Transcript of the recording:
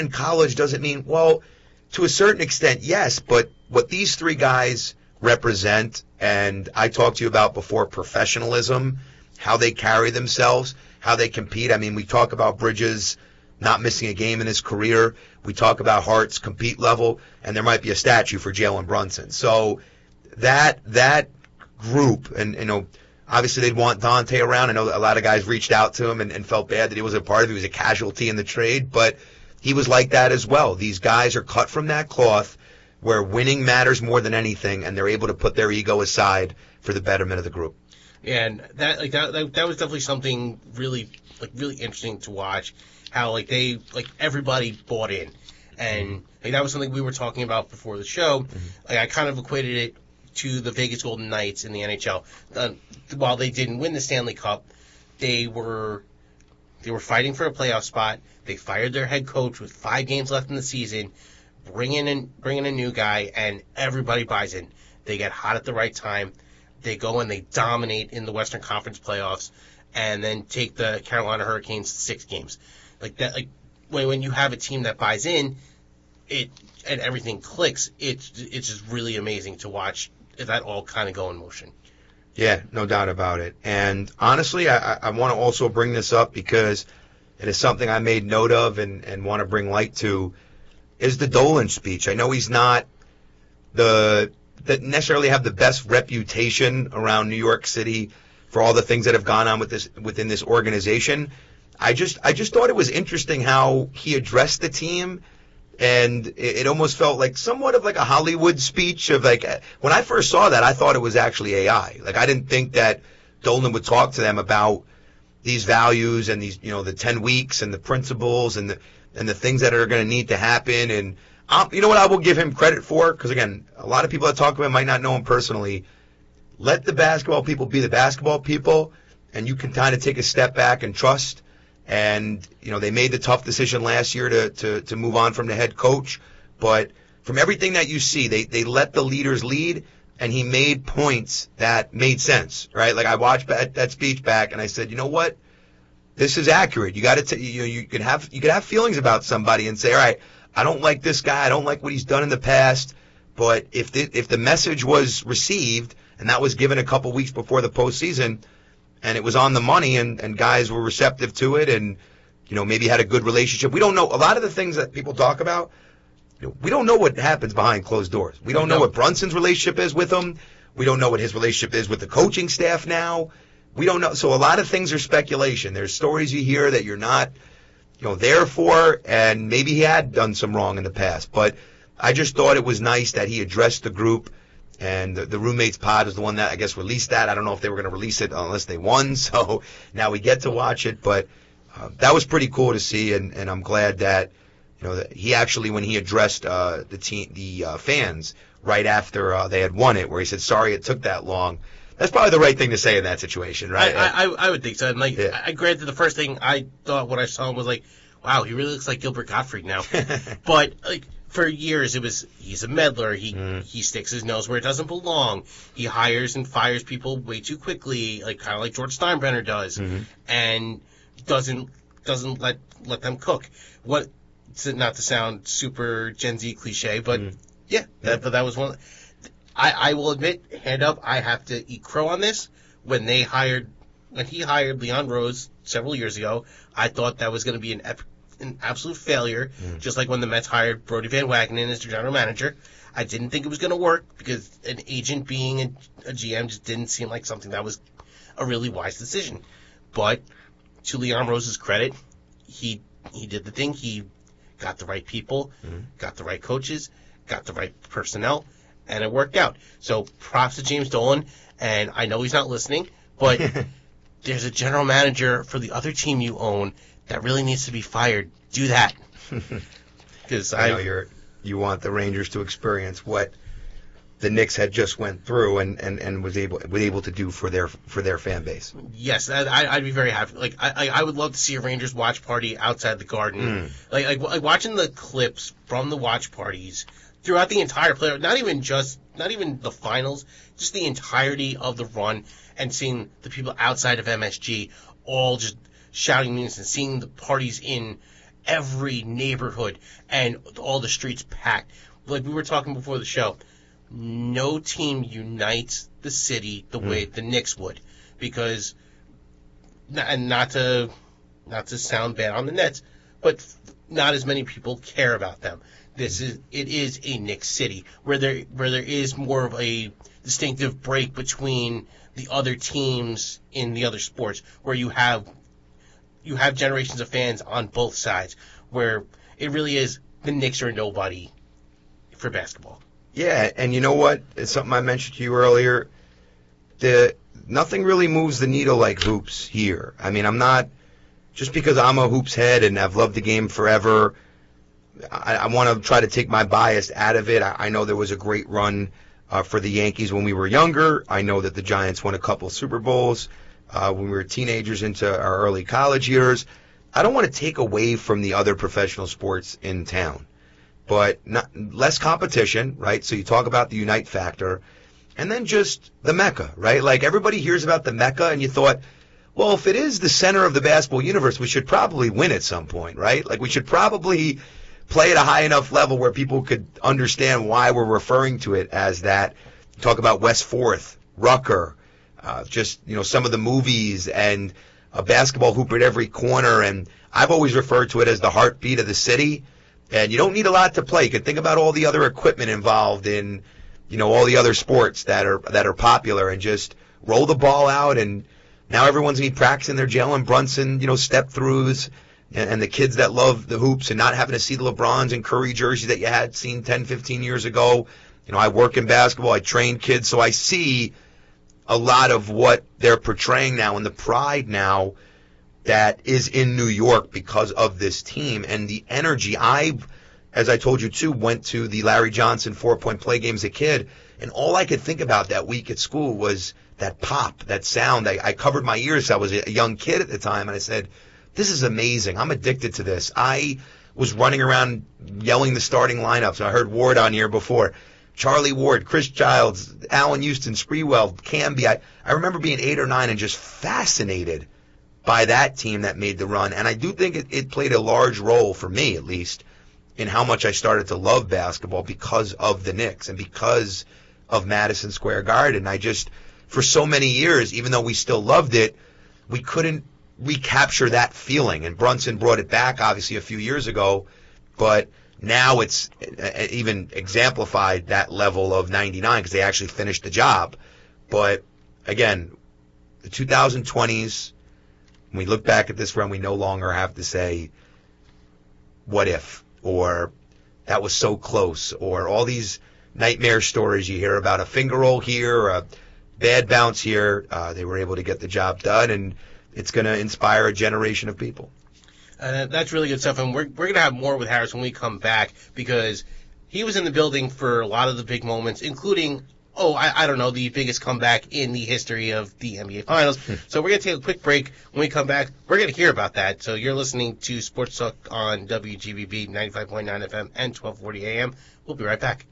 in college doesn't mean, well, to a certain extent, yes, but what these three guys represent, and I talked to you about before, professionalism, how they carry themselves, how they compete. I mean, we talk about Bridges not missing a game in his career. We talk about Hart's compete level, and there might be a statue for Jalen Brunson. So that group, and obviously they'd want Dante around. I know a lot of guys reached out to him and felt bad that he wasn't a part of it. He was a casualty in the trade, but he was like that as well. These guys are cut from that cloth where winning matters more than anything, and they're able to put their ego aside for the betterment of the group. Yeah, and that was definitely something really interesting to watch. How everybody bought in, and that was something we were talking about before the show. Mm-hmm. I kind of equated it to the Vegas Golden Knights in the NHL. While they didn't win the Stanley Cup, they were fighting for a playoff spot. They fired their head coach with 5 games left in the season, bringing in a new guy, and everybody buys in. They get hot at the right time. They go and they dominate in the Western Conference playoffs, and then take the Carolina Hurricanes to 6 games. Like that, when you have a team that buys in, and everything clicks, it's just really amazing to watch that all kind of go in motion. Yeah, no doubt about it. And honestly, I want to also bring this up because it is something I made note of and want to bring light to, is the Dolan speech. I know he's not that necessarily have the best reputation around New York City for all the things that have gone on within this organization. I just thought it was interesting how he addressed the team, and it almost felt like somewhat of like a Hollywood speech of like, when I first saw that, I thought it was actually AI. Like, I didn't think that Dolan would talk to them about these values and these, the 10 weeks and the principles and the things that are going to need to happen. And you know what I will give him credit for? Because again, a lot of people that talk to him might not know him personally. Let the basketball people be the basketball people, and you can kind of take a step back and trust. And, they made the tough decision last year to move on from the head coach. But from everything that you see, they let the leaders lead, and he made points that made sense, right? Like, I watched that speech back, and I said, you know what? This is accurate. You got to, you could have feelings about somebody and say, all right, I don't like this guy. I don't like what he's done in the past. But if the message was received, and that was given a couple weeks before the postseason, and it was on the money, and guys were receptive to it, and maybe had a good relationship. We don't know a lot of the things that people talk about. We don't know what happens behind closed doors. We don't know what Brunson's relationship is with him. We don't know what his relationship is with the coaching staff now. We don't know. So a lot of things are speculation. There's stories you hear that you're not, there for, and maybe he had done some wrong in the past. But I just thought it was nice that he addressed the group. And the Roommates Pod is the one that, I guess, released that. I don't know if they were going to release it unless they won. So now we get to watch it. But that was pretty cool to see. And I'm glad that, that he actually, when he addressed the fans right after they had won it, where he said, sorry it took that long. That's probably the right thing to say in that situation, right? I would think so. And I granted, the first thing I thought when I saw him was like, wow, he really looks like Gilbert Gottfried now. But, for years, he's a meddler. He sticks his nose where it doesn't belong. He hires and fires people way too quickly, kind of like George Steinbrenner does, and doesn't let them cook. Not to sound super Gen Z cliche, but that was one. I will admit, hand up, I have to eat crow on this. When he hired Leon Rose several years ago, I thought that was going to be an absolute failure, just like when the Mets hired Brodie Van Wagenen as their general manager. I didn't think it was going to work because an agent being a GM just didn't seem like something that was a really wise decision. But to Leon Rose's credit, he did the thing. He got the right people, got the right coaches, got the right personnel, and it worked out. So props to James Dolan, and I know he's not listening, but there's a general manager for the other team you own that really needs to be fired. Do that. Because I know you want the Rangers to experience what the Knicks had just went through and was able to do for their fan base. Yes, I'd be very happy. I would love to see a Rangers watch party outside the Garden. Like watching the clips from the watch parties throughout the entire play, not even the finals, just the entirety of the run, and seeing the people outside of MSG all just shouting memes and seeing the parties in every neighborhood and all the streets packed. Like we were talking before the show, no team unites the city the way the Knicks would, because, and not to sound bad on the Nets, but not as many people care about them. It is a Knicks city where there is more of a distinctive break between the other teams in the other sports, where you have generations of fans on both sides, where it really is the Knicks are nobody for basketball. Yeah, and you know what? It's something I mentioned to you earlier. Nothing really moves the needle like hoops here. I mean, I'm not, just because I'm a hoops head and I've loved the game forever, I want to try to take my bias out of it. I know there was a great run for the Yankees when we were younger. I know that the Giants won a couple Super Bowls when we were teenagers into our early college years. I don't want to take away from the other professional sports in town, but less competition, right? So you talk about the unite factor, and then just the Mecca, right? Like, everybody hears about the Mecca, and you thought, well, if it is the center of the basketball universe, we should probably win at some point, right? Like, we should probably play at a high enough level where people could understand why we're referring to it as that. Talk about West Fourth, Rucker, just, some of the movies, and a basketball hoop at every corner. And I've always referred to it as the heartbeat of the city. And you don't need a lot to play. You can think about all the other equipment involved in, all the other sports that are popular, and just roll the ball out. And now everyone's going to be practicing their Jalen Brunson, step throughs. And the kids that love the hoops, and not having to see the LeBrons and Curry jerseys that you had seen 10, 15 years ago. I work in basketball. I train kids, so I see a lot of what they're portraying now, and the pride now that is in New York because of this team and the energy. As I told you too, went to the Larry Johnson 4-point play game as a kid, and all I could think about that week at school was that pop, that sound. I covered my ears. I was a young kid at the time, and I said, this is amazing. I'm addicted to this. I was running around yelling the starting lineups. I heard Ward on here before. Charlie Ward, Chris Childs, Allen Houston, Sprewell, Camby. I remember being 8 or 9 and just fascinated by that team that made the run. And I do think it played a large role, for me at least, in how much I started to love basketball because of the Knicks and because of Madison Square Garden. I just, for so many years, even though we still loved it, we couldn't recapture that feeling. And Brunson brought it back, obviously, a few years ago, but now it's even exemplified that level of 99 because they actually finished the job. But again, the 2020s, when we look back at this run, we no longer have to say, what if, or that was so close, or all these nightmare stories you hear about, a finger roll here, a bad bounce here. They were able to get the job done, and it's going to inspire a generation of people. That's really good stuff, and we're going to have more with Harris when we come back, because he was in the building for a lot of the big moments, including, I don't know, the biggest comeback in the history of the NBA Finals. So we're going to take a quick break. When we come back, we're going to hear about that. So you're listening to Sports Talk on WGBB 95.9 FM and 1240 AM. We'll be right back.